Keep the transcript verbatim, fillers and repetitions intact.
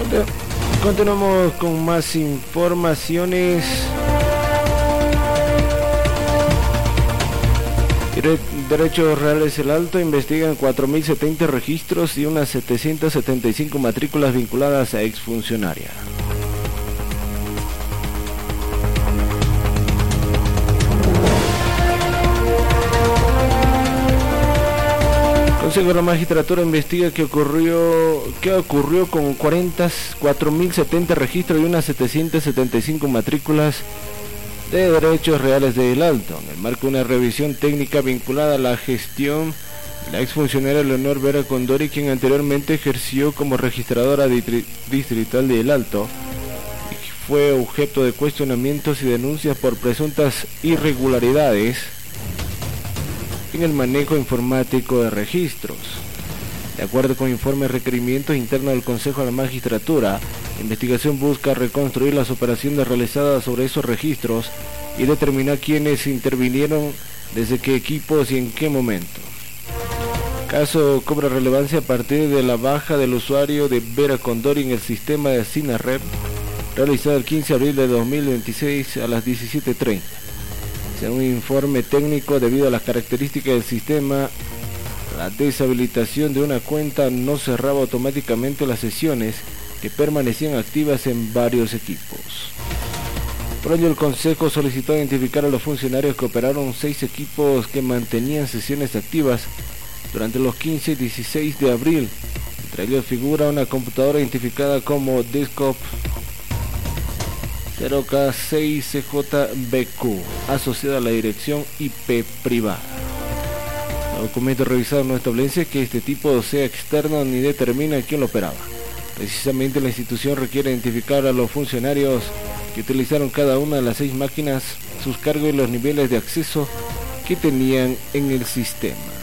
Continuamos con más informaciones. Derechos Reales El Alto investigan cuatro mil setenta registros y unas setecientas setenta y cinco matrículas vinculadas a exfuncionaria. Consejo de la Magistratura investiga qué ocurrió, qué ocurrió con cuatro mil setenta registros y unas setecientas setenta y cinco matrículas de Derechos Reales de El Alto, en el marco de una revisión técnica vinculada a la gestión de la exfuncionaria Leonor Vera Condori, quien anteriormente ejerció como registradora distrital de El Alto y fue objeto de cuestionamientos y denuncias por presuntas irregularidades en el manejo informático de registros. De acuerdo con informes requerimientos internos del Consejo de la Magistratura, la investigación busca reconstruir las operaciones realizadas sobre esos registros y determinar quiénes intervinieron, desde qué equipos y en qué momento. El caso cobra relevancia a partir de la baja del usuario de Vera Condori en el sistema de SINAREP, realizado el quince de abril de dos mil veintiséis a las diecisiete treinta. Según un informe técnico, debido a las características del sistema, la deshabilitación de una cuenta no cerraba automáticamente las sesiones que permanecían activas en varios equipos. Por ello, el Consejo solicitó identificar a los funcionarios que operaron seis equipos que mantenían sesiones activas durante los quince y dieciséis de abril. Entre ellos figura una computadora identificada como Desktop cero K seis C J B Q, asociada a la dirección I P privada. El documento revisado no establece que este tipo sea externo ni determina quién lo operaba. Precisamente la institución requiere identificar a los funcionarios que utilizaron cada una de las seis máquinas, sus cargos y los niveles de acceso que tenían en el sistema.